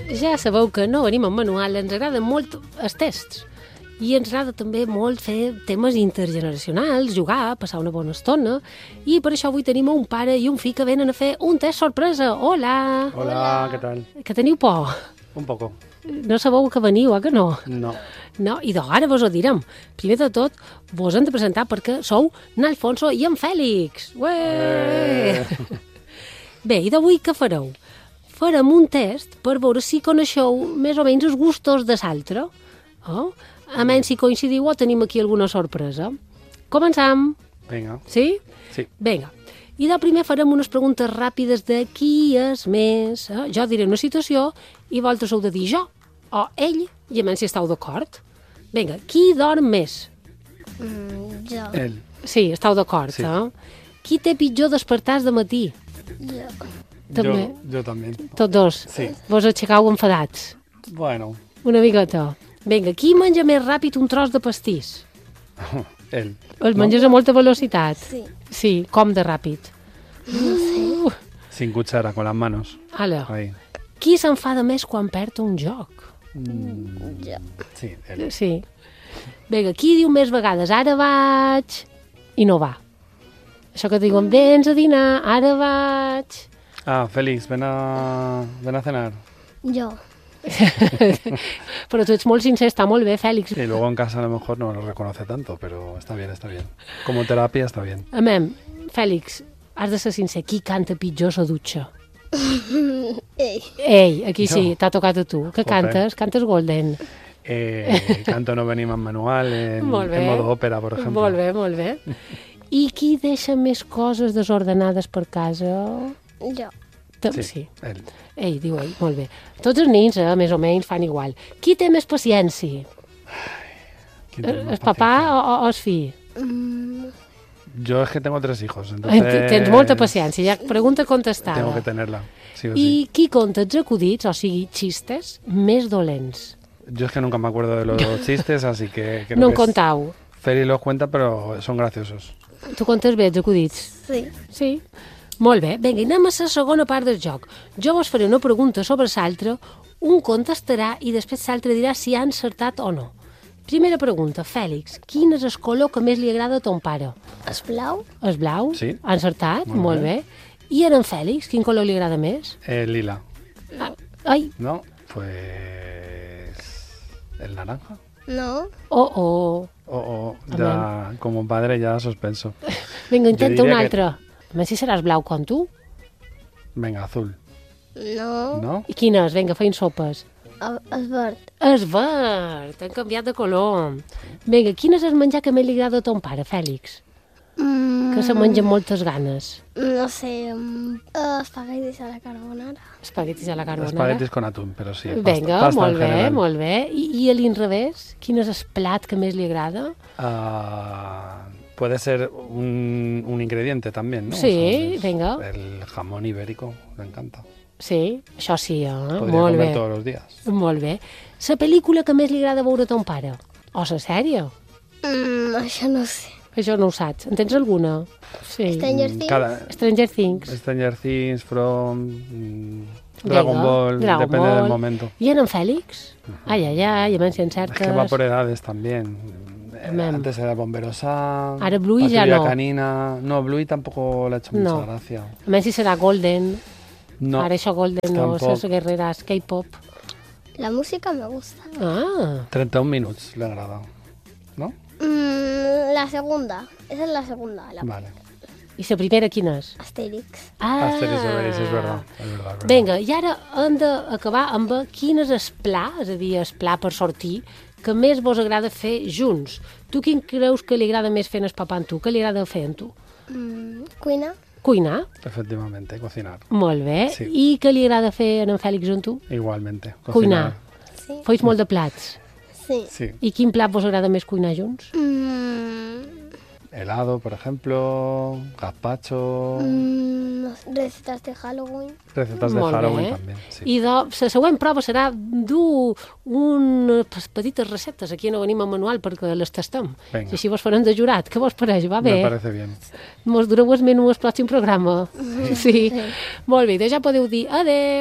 Ja sabeu que no venim amb manual, ens agraden molt els tests. I ens agrada també molt fer temes intergeneracionals, jugar, passar una bona estona. I per això avui tenim un pare i un fill que venen a fer un test sorpresa. Hola! Hola, ¿qué tal? Que teniu por? Un poco. No sabeu que veniu, que no? No. No, i ara vos ho direm. Primer de tot, vos hem de presentar perquè sou n'Alfonso i en Fèlix. Ué! Bé, i d'avui què fareu? Farem un test per veure si coneixeu més o menys els gustos de l'altre. Oh? A menys si coincidiu o tenim aquí alguna sorpresa. Començam. Vinga. Sí? Sí. Vinga. I de primer farem unes preguntes ràpides de qui és més. Jo diré una situació i vosaltres heu de dir jo o ell i a menys si esteu d'acord. Vinga, qui dorm més? Jo. Él. Sí, esteu d'acord, Sí. Qui té pitjor despertars de matí? Jo. També. Yo también. Tots dos. Sí. Vos aixecau enfadats. Bueno, Una miqueta. Vinga, qui menja més ràpid un tros de pastís? él. El menges a molta velocitat? Sí. Sí, com de ràpid? Sin cuchara, con las manos. Ala. Ahí. Qui s'enfada més quan perd un joc? Jo. Sí, él. Sí. Vinga, qui diu més vegades ara vaig i no va? Això que et diuen, vens a dinar, ara vaig. Ah, Félix, ven a cenar. Jo. Però tu ets molt sincer, està molt bé, Fèlix. Sí, luego en casa a lo mejor no lo reconoce tanto, pero está bien, está bien. Como terapia está bien. Amem, Fèlix, has de ser sincer, qui canta pitjor a la dutxa? Ei. Ei, aquí sí, Jo. t'ha tocat a tu. Què Jope. cantes? Cantes Golden. Canto No venimos manual Molt bé. en modo ópera, por ejemplo. Molt bé, molt bé. I qui deixa més coses desordenades per casa? Jo. Sí. Él. Ell, diu ell, molt bé. Tots els nens, més o menys, fan igual. Qui té més paciència? ¿Quién tiene más El papà paciencia? o el fill? Yo es que tengo 3 hijos, entonces... Tens molta paciència, ja pregunta contestada. Tengo que tenerla, sí o I sí. qui conta els acudits, o sigui, xistes, més dolents? Yo es que nunca me acuerdo de los chistes, así que creo No en que es- contau. Feli los cuenta, pero son graciosos. Tu contes bé els acudits? Sí. Sí. Molt bé. Vinga, anem a la segona part del joc. Jo vos faré una pregunta sobre l'altre, un contestarà i després l'altre dirà si ha encertat o no. Primera pregunta, Fèlix, quin és el color que més li agrada a ton pare? És blau? El blau? Sí. Ha encertat? Molt Molt bé. bé. I en Fèlix, quin color li agrada més? Lila, Ai, ¿no? Pues... ¿El naranja? No. oh. Ya, como padre ya suspenso. Vinga, intenta un diria altre. A més, si seràs blau com tu. Venga, azul, No. ¿no? I quin és? Vinga, feim sopes. És verd. És verd, han canviat de color. Vinga, quin és el menjar que més li agrada a ton pare, Fèlix? Que se menja amb moltes ganes. No sé. Espaguetis a la carbonara. Espaguetis a la carbonara. Espaguetis con atún, pero sí. Vinga, pasta molt en bé, general. molt bé. I a l'inrevés, quin és el plat que més li agrada? Puede ser un ingrediente también, ¿no? Sí, es venga. El jamón ibérico, me encanta. Sí, això sí, Podría molt comer bé. todos los días. Molt bé. La pel·lícula que més li agrada veure a ton pare? O la sèrie? Això no sé. Això no ho saps. En tens alguna? Sí. Stranger Things? Stranger Things. Stranger Things, From, Venga, Dragon Ball, Dragon depende Ball. del momento. I en Fèlix? Ai, a menys si Es encertes... que va por edades también. Amén. Antes era Bombero Sam, Ahora Bluey ya Patrulla no. Canina. No, Bluey tampoco le ha hecho mucha No. gracia. A menys si serà Golden. No, Ara això Golden no, tampoc. les guerreres K-pop. La música me gusta. Ah, 31 minutos le agrada. ¿No? La segunda. Esa es la segunda. La Vale. i la primera quina és? Asterix. Ah, Asterix y Obelix, es verdad. Es verdad, es verdad. Vinga, i ara hem d'acabar amb quin és el pla, és a dir, el pla per sortir, que més vos agrada fer junts. Tu quin creus que li agrada més fer en el papà amb tu? Què li agrada fer amb tu? Cuina. Cuinar? Efectivamente, cocinar. Molt bé. Sí. I què li agrada fer en Fèlix amb tu? Igualmente. Cuinar. Sí. Feis molt de plats. Sí. Sí. I quin plat vos agrada més cuinar junts? Helado, por ejemplo, gazpacho, Recetas de Halloween. recetas de Molt Halloween bé. también. Sí. I la següent prova serà dur unes petites receptes. Aquí no venim a manual perquè les tastem. Vinga. I així vos farem de jurat. Què vos pareix? Va bé? Me parece bien. Mos dureu el menú al pròxim programa? Sí. Molt bé, doncs ja podeu dir adeu.